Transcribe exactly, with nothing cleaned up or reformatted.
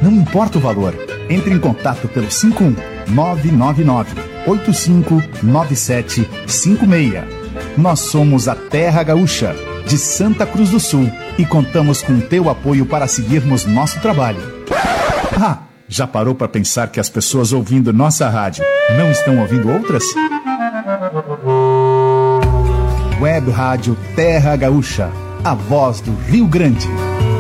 Não importa o valor. Entre em contato pelo cinco um nove nove nove oito cinco nove sete cinco seis. Nós somos a Terra Gaúcha, de Santa Cruz do Sul, e contamos com teu apoio para seguirmos nosso trabalho. Ah, já parou para pensar que as pessoas ouvindo nossa rádio não estão ouvindo outras? Web Rádio Terra Gaúcha, a voz do Rio Grande.